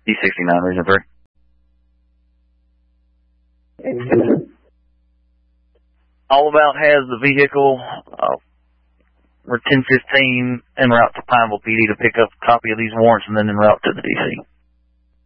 D69, reason 3. All About has the vehicle, we're 1015 en route to Pineville PD to pick up a copy of these warrants and then en route to the DC.